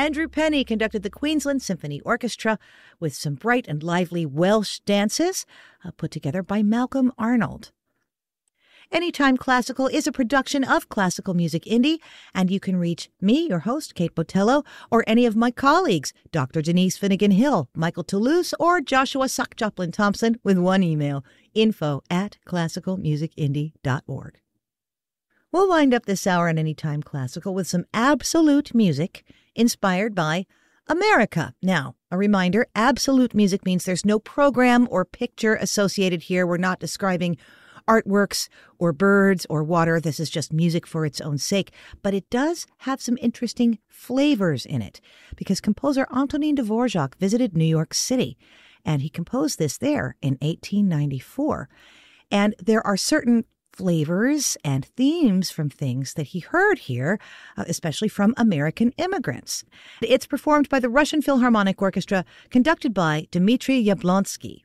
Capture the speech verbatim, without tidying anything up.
Andrew Penny conducted the Queensland Symphony Orchestra with some bright and lively Welsh dances uh, put together by Malcolm Arnold. Anytime Classical is a production of Classical Music Indie, and you can reach me, your host, Kate Botello, or any of my colleagues, Doctor Denise Finnegan-Hill, Michael Toulouse, or Joshua Suck Joplin Thompson with one email, info at classical music indie dot org. We'll wind up this hour on Anytime Classical with some absolute music inspired by America. Now, a reminder, absolute music means there's no program or picture associated here. We're not describing artworks or birds or water. This is just music for its own sake. But it does have some interesting flavors in it because composer Antonin Dvorak visited New York City, and he composed this there in eighteen ninety-four. And there are certain flavors and themes from things that he heard here, uh, especially from American immigrants. It's performed by the Russian Philharmonic Orchestra, conducted by Dmitry Yablonsky.